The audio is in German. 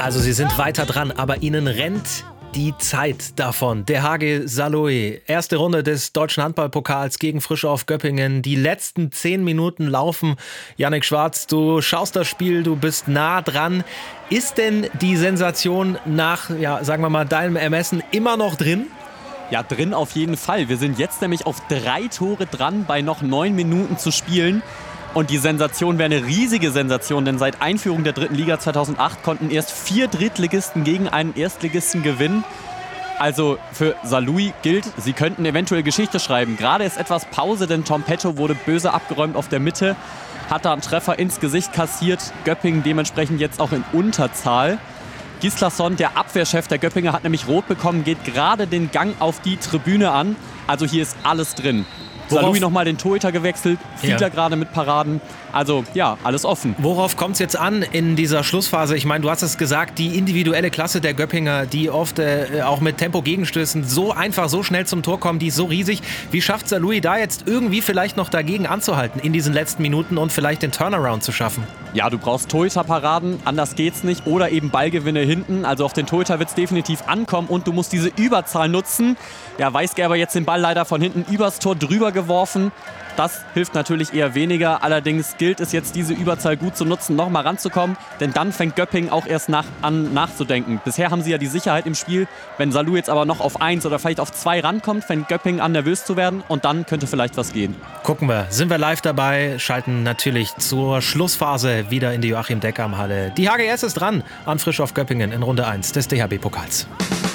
Also sie sind weiter dran, aber ihnen rennt die Zeit davon. Der HG Saarlouis, erste Runde des Deutschen Handballpokals gegen Frischhoff Göppingen. Die letzten 10 Minuten laufen. Yannick Schwarz, du schaust das Spiel, du bist nah dran. Ist denn die Sensation nach, sagen wir mal, deinem Ermessen immer noch drin? Ja, drin auf jeden Fall. Wir sind jetzt nämlich auf 3 Tore dran, bei noch 9 Minuten zu spielen. Und die Sensation wäre eine riesige Sensation, denn seit Einführung der 3. Liga 2008 konnten erst 4 Drittligisten gegen einen Erstligisten gewinnen. Also für Saarlouis gilt, sie könnten eventuell Geschichte schreiben. Gerade ist etwas Pause, denn Tom Petto wurde böse abgeräumt auf der Mitte, hat da einen Treffer ins Gesicht kassiert. Göppingen dementsprechend jetzt auch in Unterzahl. Gislason, der Abwehrchef der Göppinger, hat nämlich rot bekommen, geht gerade den Gang auf die Tribüne an. Also hier ist alles drin. Saarlouis nochmal den Torhüter gewechselt, Fiedler gerade mit Paraden. Also ja, alles offen. Worauf kommt es jetzt an in dieser Schlussphase? Ich meine, du hast es gesagt, die individuelle Klasse der Göppinger, die oft auch mit Tempo-Gegenstößen so einfach, so schnell zum Tor kommen, die ist so riesig. Wie schafft Saarlouis da jetzt irgendwie vielleicht noch dagegen anzuhalten in diesen letzten Minuten und vielleicht den Turnaround zu schaffen? Ja, du brauchst Torhüter-Paraden, anders geht's nicht. Oder eben Ballgewinne hinten. Also auf den Torhüter wird es definitiv ankommen und du musst diese Überzahl nutzen. Ja, Weisgerber jetzt den Ball leider von hinten übers Tor drüber geworfen. Das hilft natürlich eher weniger. Allerdings gilt es jetzt, diese Überzahl gut zu nutzen, nochmal ranzukommen. Denn dann fängt Göppingen auch erst an nachzudenken. Bisher haben sie ja die Sicherheit im Spiel. Wenn Saarlouis jetzt aber noch auf 1 oder vielleicht auf 2 rankommt, fängt Göppingen an, nervös zu werden. Und dann könnte vielleicht was gehen. Gucken wir. Sind wir live dabei? Schalten natürlich zur Schlussphase wieder in die Joachim-Deckam-Halle. Die HGS ist dran an Frischhoff Göppingen in Runde 1 des DHB-Pokals.